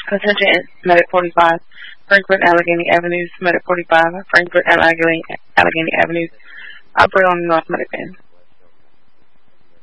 Attention Medic 45, Frankfurt Allegheny Avenues, Medic 45, Frankfurt Allegheny Avenues, operate on North Medic Band.